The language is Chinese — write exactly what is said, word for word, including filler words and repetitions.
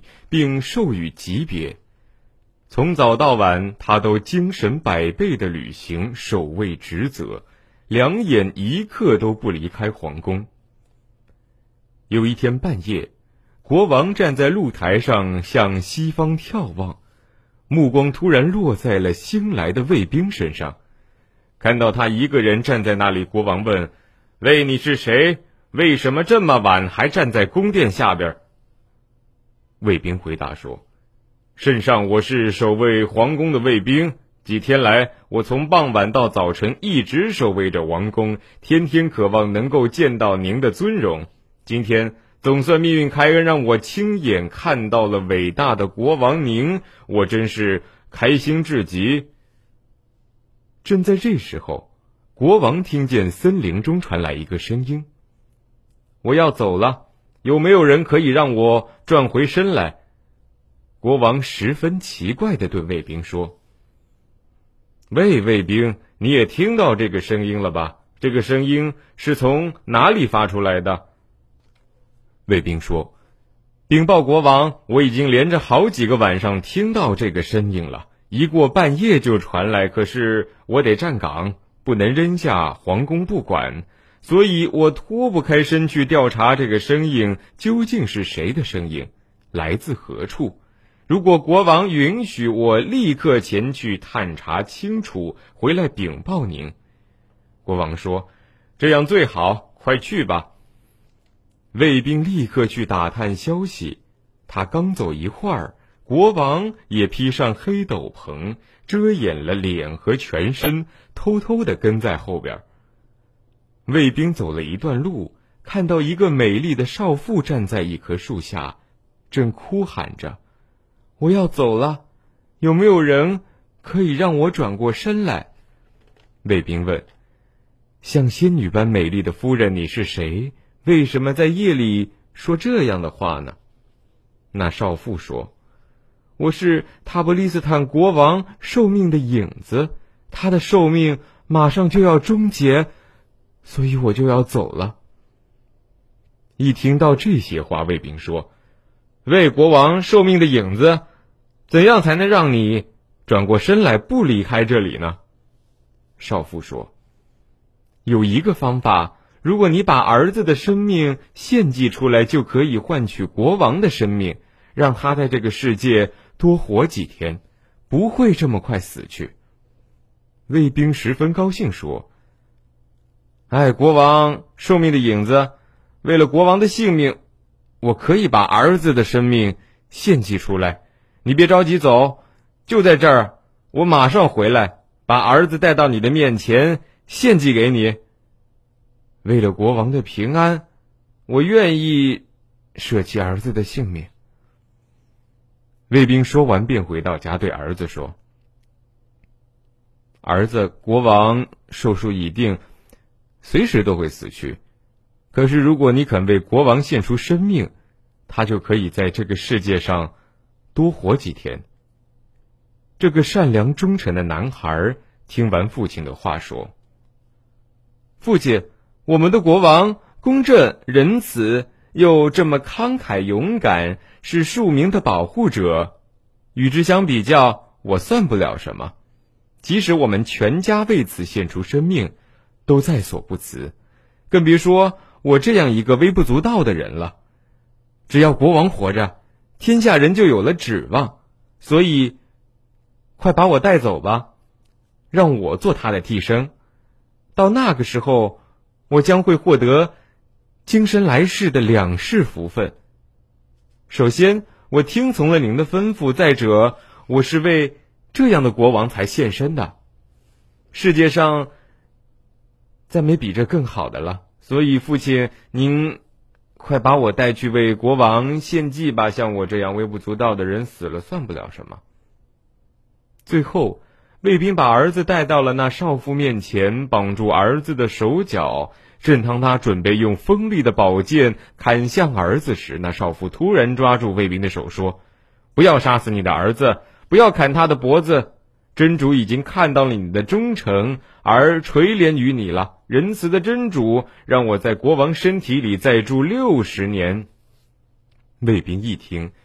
礼，并授予级别。从早到晚，他都精神百倍地履行守卫职责，两眼一刻都不离开皇宫。有一天半夜，国王站在露台上向西方眺望，目光突然落在了新来的卫兵身上。看到他一个人站在那里，国王问：喂，你是谁？为什么这么晚还站在宫殿下边？卫兵回答说：圣上，我是守卫皇宫的卫兵，几天来我从傍晚到早晨一直守卫着王宫，天天渴望能够见到您的尊容。今天总算命运开恩，让我亲眼看到了伟大的国王您，我真是开心至极。正在这时候，国王听见森林中传来一个声音：我要走了，有没有人可以让我转回身来？国王十分奇怪地对卫兵说：喂，卫兵，你也听到这个声音了吧？这个声音是从哪里发出来的？卫兵说：禀报国王，我已经连着好几个晚上听到这个声音了，一过半夜就传来，可是我得站岗，不能扔下皇宫不管，所以我脱不开身去调查这个声音究竟是谁的声音，来自何处。如果国王允许，我立刻前去探查清楚，回来禀报您。国王说：这样最好，快去吧。卫兵立刻去打探消息，他刚走一会儿，国王也披上黑斗篷，遮掩了脸和全身，偷偷地跟在后边。卫兵走了一段路，看到一个美丽的少妇站在一棵树下，正哭喊着：我要走了，有没有人可以让我转过身来？卫兵问：像仙女般美丽的夫人，你是谁？为什么在夜里说这样的话呢？那少妇说：我是塔伯利斯坦国王寿命的影子，他的寿命马上就要终结，所以我就要走了。一听到这些话，卫兵说：为国王寿命的影子，怎样才能让你转过身来不离开这里呢？少妇说：有一个方法，如果你把儿子的生命献祭出来，就可以换取国王的生命，让他在这个世界多活几天，不会这么快死去。卫兵十分高兴说：哎，国王寿命的影子，为了国王的性命，我可以把儿子的生命献祭出来。你别着急走，就在这儿，我马上回来，把儿子带到你的面前，献祭给你。为了国王的平安，我愿意舍弃儿子的性命。卫兵说完便回到家，对儿子说：儿子，国王寿数已定，随时都会死去，可是如果你肯为国王献出生命，他就可以在这个世界上多活几天。这个善良忠诚的男孩听完父亲的话说：父亲，我们的国王公正仁慈，又这么慷慨勇敢，是庶民的保护者，与之相比较，我算不了什么。即使我们全家为此献出生命，都在所不辞，更别说我这样一个微不足道的人了。只要国王活着，天下人就有了指望，所以快把我带走吧，让我做他的替身。到那个时候，我将会获得今生来世的两世福分。首先，我听从了您的吩咐，再者，我是为这样的国王才献身的。世界上再没比这更好的了，所以父亲，您快把我带去为国王献祭吧，像我这样微不足道的人死了算不了什么。最后，卫兵把儿子带到了那少妇面前，绑住儿子的手脚。正当他准备用锋利的宝剑砍向儿子时，那少妇突然抓住卫兵的手说：不要杀死你的儿子，不要砍他的脖子，真主已经看到了你的忠诚，而垂怜于你了。仁慈的真主让我在国王身体里再住六十年。卫兵一听，